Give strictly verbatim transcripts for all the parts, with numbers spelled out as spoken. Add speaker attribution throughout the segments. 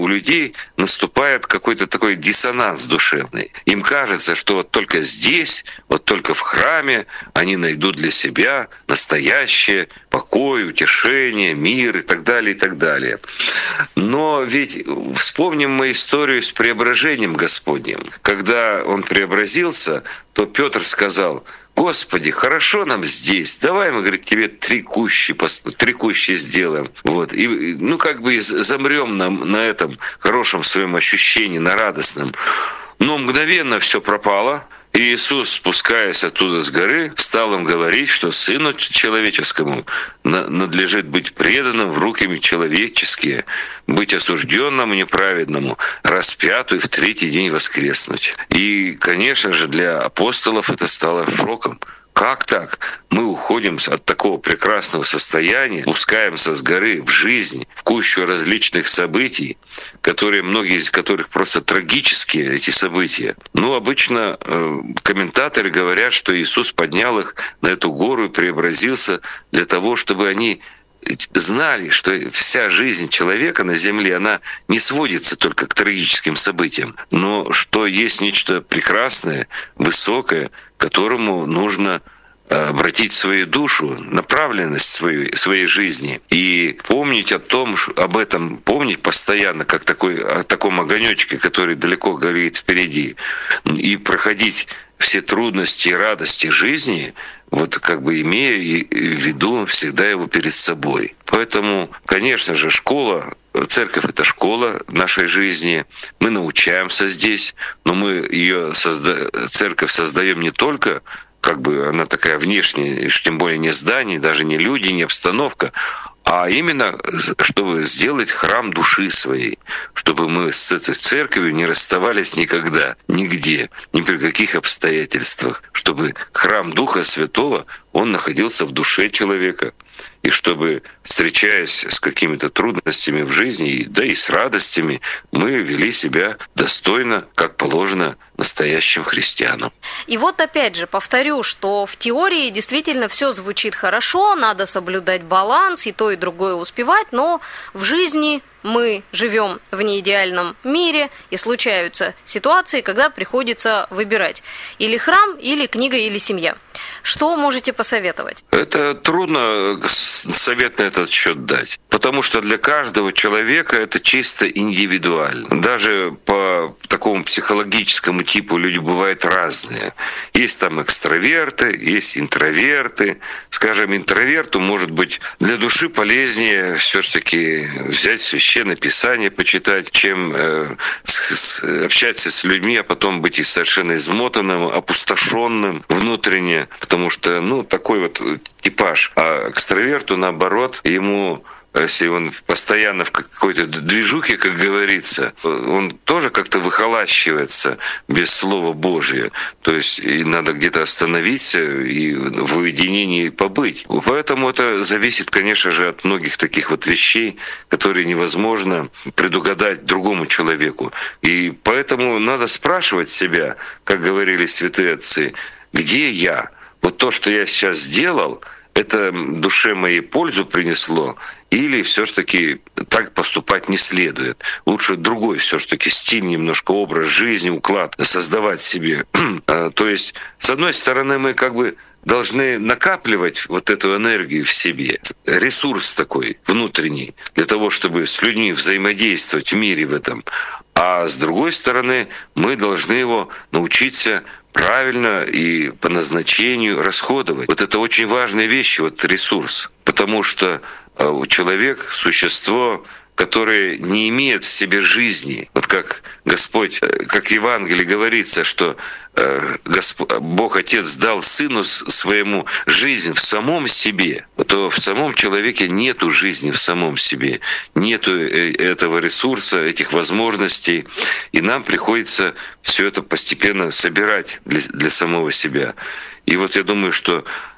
Speaker 1: у людей наступает какой-то такой диссонанс душевный. Им кажется, что вот только здесь, вот только в храме они найдут для себя настоящее покой, утешение, мир и так далее, и так далее. Но ведь вспомним мы историю с преображением Господним. Когда Он преобразился, то Петр сказал: «Господи, хорошо нам здесь, давай мы, говорит, тебе три кущи, три кущи сделаем». Вот. И, ну, как бы замрем на, на этом хорошем своем ощущении, на радостном. Но мгновенно все пропало. И Иисус, спускаясь оттуда с горы, стал им говорить, что Сыну Человеческому надлежит быть преданным в руки человеческие, быть осужденному неправедному, распяту и в третий день воскреснуть. И, конечно же, для апостолов это стало шоком. Как так? Мы уходим от такого прекрасного состояния, спускаемся с горы в жизнь, в кучу различных событий, которые, многие из которых просто трагические, эти события. Ну, обычно э, комментаторы говорят, что Иисус поднял их на эту гору и преобразился для того, чтобы они знали, что вся жизнь человека на земле, она не сводится только к трагическим событиям, но что есть нечто прекрасное, высокое, к которому нужно обратить свою душу, направленность своей, своей жизни и помнить о том, об этом, помнить постоянно, как такой, о таком огонечке, который далеко горит впереди, и проходить все трудности и радости жизни, вот как бы имея в виду всегда его перед собой. Поэтому, конечно же, школа, церковь — это школа нашей жизни. Мы научаемся здесь, но мы ее созда... церковь создаем не только, как бы она такая внешняя, тем более не здание, даже не люди, не обстановка, а именно, чтобы сделать храм души своей, чтобы мы с этой церковью не расставались никогда, нигде, ни при каких обстоятельствах, чтобы храм Духа Святого, он находился в душе человека, и чтобы, встречаясь с какими-то трудностями в жизни, да и с радостями, мы вели себя достойно, как положено настоящим христианам.
Speaker 2: И вот опять же повторю, что в теории действительно все звучит хорошо, надо соблюдать баланс, и то, и другое успевать, но в жизни мы живем в неидеальном мире, и случаются ситуации, когда приходится выбирать или храм, или книга, или семья. Что можете посоветовать?
Speaker 1: Это трудно совет на этот счет дать, потому что для каждого человека это чисто индивидуально. Даже по такому психологическому типу люди бывают разные. Есть там экстраверты, есть интроверты. Скажем, интроверту может быть для души полезнее все-таки взять священное писание, почитать, чем э, с, с, общаться с людьми, а потом быть и совершенно измотанным, опустошенным внутренне, потому что, ну, такой вот типаж. А экстраверту, наоборот, ему, если он постоянно в какой-то движухе, как говорится, он тоже как-то выхолащивается без Слова Божия. То есть и надо где-то остановиться и в уединении побыть. Поэтому это зависит, конечно же, от многих таких вот вещей, которые невозможно предугадать другому человеку. И поэтому надо спрашивать себя, как говорили святые отцы, где я? Вот то, что я сейчас сделал, это душе моей пользу принесло, или все-таки так поступать не следует. Лучше другой все-таки стиль, немножко образ жизни, уклад создавать себе. То есть, с одной стороны, мы как бы должны накапливать вот эту энергию в себе, ресурс такой внутренний, для того, чтобы с людьми взаимодействовать в мире в этом. А с другой стороны, мы должны его научиться правильно и по назначению расходовать. Вот это очень важная вещь, вот ресурс. Потому что человек — существо, которое не имеет в себе жизни. Вот как Господь, как в Евангелии говорится, что Господь, Бог Отец дал Сыну Своему жизнь в самом себе, то в самом человеке нету жизни в самом себе, нету этого ресурса, этих возможностей, и нам приходится все это постепенно собирать для, для самого себя. И вот я думаю, что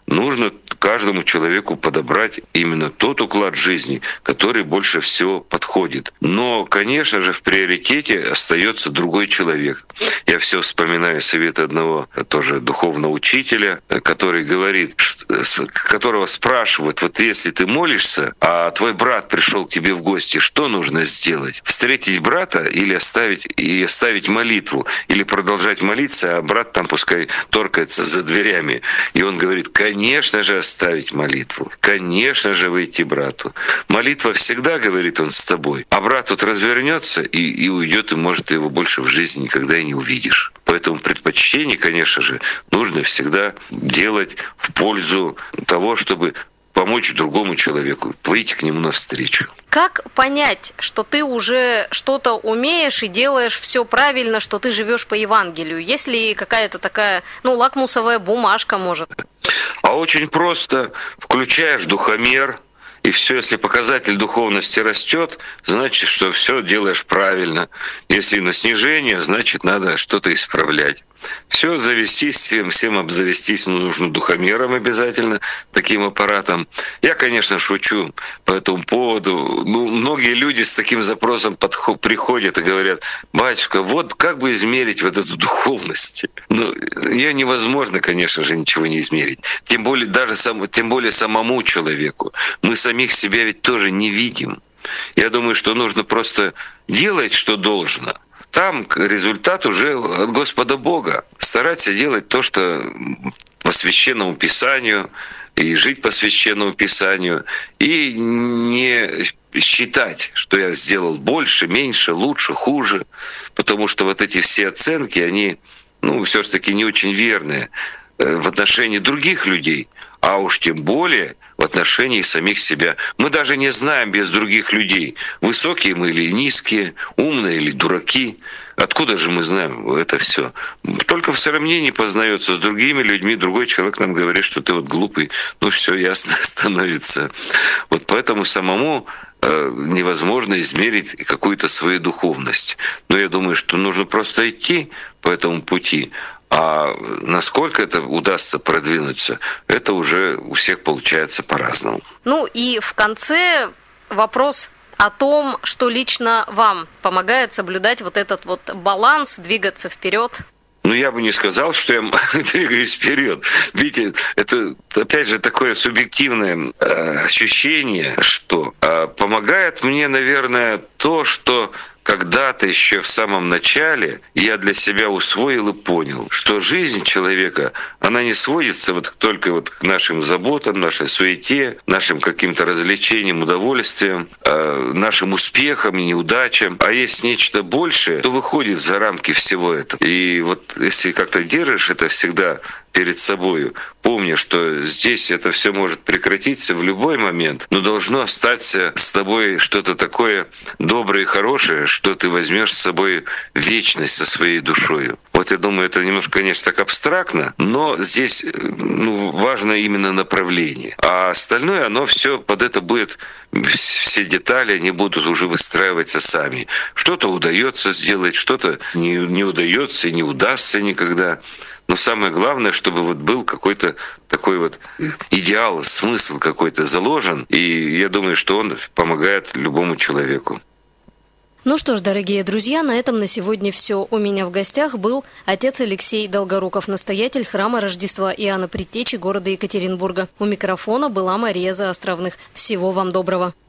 Speaker 1: нужно каждому человеку подобрать именно тот уклад жизни, который больше всего подходит. Но, конечно же, в приоритете остается другой человек. Я все вспоминаю совет одного тоже духовного учителя, который говорит, которого спрашивают: вот если ты молишься, а твой брат пришел к тебе в гости, что нужно сделать? Встретить брата или оставить, и оставить молитву? Или продолжать молиться, а брат там пускай торкается за дверями? И он говорит: конечно же, оставить молитву. Конечно же, выйти брату. Молитва всегда, говорит он, с тобой. А брат тут развернется и, и уйдет, и, может, ты его больше в жизни никогда и не увидишь. Поэтому предпочтение, конечно же, нужно всегда делать в пользу того, чтобы помочь другому человеку, выйти к нему навстречу.
Speaker 2: Как понять, что ты уже что-то умеешь и делаешь все правильно, что ты живешь по Евангелию? Есть ли какая-то такая, ну, лакмусовая бумажка, может?
Speaker 1: А очень просто. Включаешь духомер, и все, если показатель духовности растет, значит, что все делаешь правильно. Если на снижение, значит, надо что-то исправлять. Все, завестись всем, всем обзавестись нужно духомером обязательно, таким аппаратом. Я, конечно, шучу по этому поводу. Ну, многие люди с таким запросом подход, приходят и говорят: батюшка, вот как бы измерить вот эту духовность? Ну, ее невозможно, конечно же, ничего не измерить. Тем более, даже сам, тем более самому человеку. Мы самих себя ведь тоже не видим. Я думаю, что нужно просто делать, что должно. Там результат уже от Господа Бога. Стараться делать то, что по Священному Писанию, и жить по Священному Писанию, и не считать, что я сделал больше, меньше, лучше, хуже, потому что вот эти все оценки, они, ну, все-таки не очень верные в отношении других людей, а уж тем более в отношении самих себя. Мы даже не знаем без других людей, высокие мы или низкие, умные или дураки. Откуда же мы знаем это все? Только в сравнении познается с другими людьми. Другой человек нам говорит, что ты вот глупый. Ну все ясно становится. Вот поэтому самому э, невозможно измерить какую-то свою духовность. Но я думаю, что нужно просто идти по этому пути. А насколько это удастся продвинуться, это уже у всех получается по-разному.
Speaker 2: Ну и в конце вопрос о том, что лично вам помогает соблюдать вот этот вот баланс, двигаться вперед.
Speaker 1: Ну, я бы не сказал, что я двигаюсь вперед. Видите, это, опять же, такое субъективное э, ощущение, что э, помогает мне, наверное, то, что когда-то еще в самом начале я для себя усвоил и понял, что жизнь человека, она не сводится вот только вот к нашим заботам, нашей суете, нашим каким-то развлечениям, удовольствиям, нашим успехам и неудачам, а есть нечто большее, то выходит за рамки всего этого. И вот если как-то держишь это всегда перед собой, помня, что здесь это все может прекратиться в любой момент, но должно остаться с тобой что-то такое доброе и хорошее, что ты возьмешь с собой вечность со своей душою. Вот я думаю, это немножко, конечно, так абстрактно, но здесь ну, важно именно направление. А остальное, оно все под это будет, все детали, они будут уже выстраиваться сами. Что-то удается сделать, что-то не, не удается и не удастся никогда. Но самое главное, чтобы вот был какой-то такой вот идеал, смысл какой-то заложен. И я думаю, что он помогает любому человеку.
Speaker 2: Ну что ж, дорогие друзья, на этом на сегодня все. У меня в гостях был отец Алексей Долгоруков, настоятель храма Рождества Иоанна Предтечи города Екатеринбурга. У микрофона была Мария Заостровных. Всего вам доброго.